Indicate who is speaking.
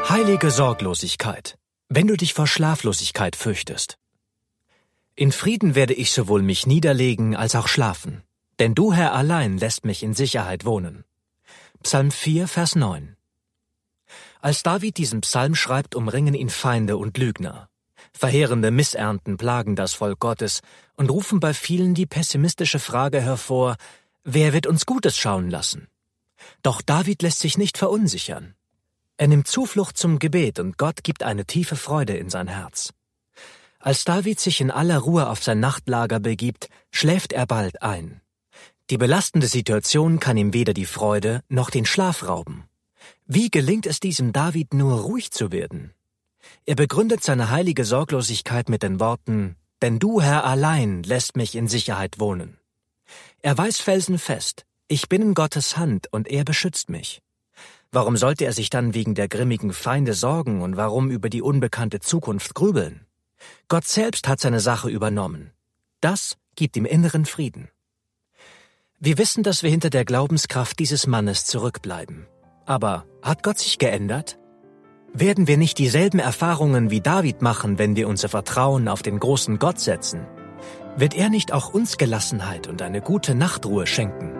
Speaker 1: Heilige Sorglosigkeit, wenn du dich vor Schlaflosigkeit fürchtest. In Frieden werde ich sowohl mich niederlegen als auch schlafen, denn du, Herr, allein lässt mich in Sicherheit wohnen. Psalm 4, Vers 9. Als David diesen Psalm schreibt, umringen ihn Feinde und Lügner. Verheerende Missernten plagen das Volk Gottes und rufen bei vielen die pessimistische Frage hervor: Wer wird uns Gutes schauen lassen? Doch David lässt sich nicht verunsichern. Er nimmt Zuflucht zum Gebet und Gott gibt eine tiefe Freude in sein Herz. Als David sich in aller Ruhe auf sein Nachtlager begibt, schläft er bald ein. Die belastende Situation kann ihm weder die Freude noch den Schlaf rauben. Wie gelingt es diesem David nur, ruhig zu werden? Er begründet seine heilige Sorglosigkeit mit den Worten: Denn du, Herr, allein lässt mich in Sicherheit wohnen. Er weiß felsenfest: Ich bin in Gottes Hand und er beschützt mich. Warum sollte er sich dann wegen der grimmigen Feinde sorgen und warum über die unbekannte Zukunft grübeln? Gott selbst hat seine Sache übernommen. Das gibt ihm inneren Frieden. Wir wissen, dass wir hinter der Glaubenskraft dieses Mannes zurückbleiben. Aber hat Gott sich geändert? Werden wir nicht dieselben Erfahrungen wie David machen, wenn wir unser Vertrauen auf den großen Gott setzen? Wird er nicht auch uns Gelassenheit und eine gute Nachtruhe schenken?